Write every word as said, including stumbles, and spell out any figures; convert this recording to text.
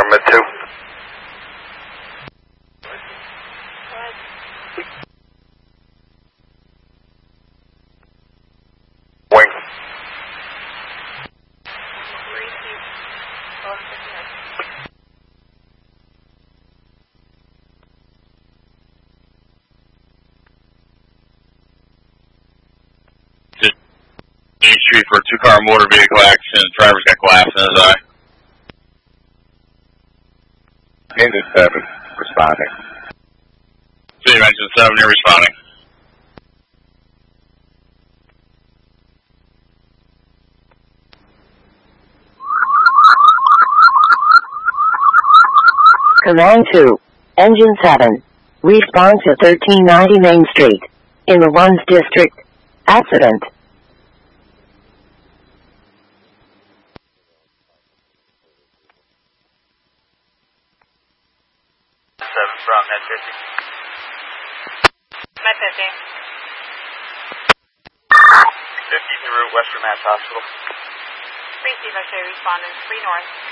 mid two. Wing. Main Street for a two-car motor vehicle accident. The driver's got glass in his eye. Engine seven, responding. City Engine seven, you're responding. Command two, Engine seven. Response to thirteen ninety Main Street. In the ones district. Accident. seven from Med fifty. Med fifty. fifty through Western Mass Hospital. three Zero, responding, three North.